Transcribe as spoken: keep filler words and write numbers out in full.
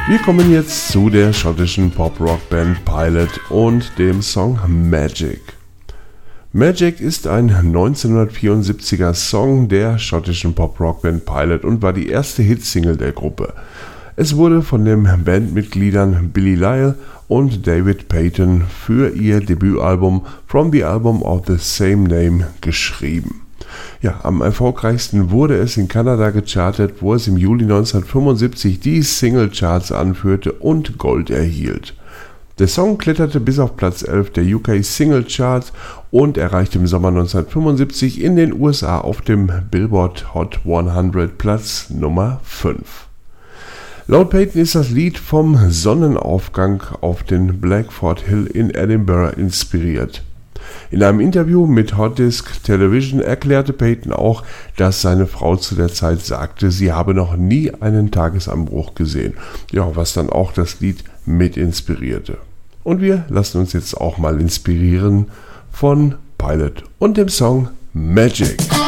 Wir kommen jetzt zu der schottischen Pop-Rock-Band Pilot und dem Song Magic. Magic ist ein neunzehnhundertvierundsiebziger Song der schottischen Pop-Rock-Band Pilot und war die erste Hitsingle der Gruppe. Es wurde von den Bandmitgliedern Billy Lyle und David Payton für ihr Debütalbum From the Album of the Same Name geschrieben. Ja, am erfolgreichsten wurde es in Kanada gechartet, wo es im Juli neunzehnhundertfünfundsiebzig die Singlecharts anführte und Gold erhielt. Der Song kletterte bis auf Platz elf der U K Single Charts und erreichte im Sommer neunzehnhundertfünfundsiebzig in den U S A auf dem Billboard Hot hundert Platz Nummer fünf. Laut Payton ist das Lied vom Sonnenaufgang auf den Blackford Hill in Edinburgh inspiriert. In einem Interview mit Hot Disc Television erklärte Payton auch, dass seine Frau zu der Zeit sagte, sie habe noch nie einen Tagesanbruch gesehen, ja, was dann auch das Lied mit inspirierte. Und wir lassen uns jetzt auch mal inspirieren von Pilot und dem Song Magic.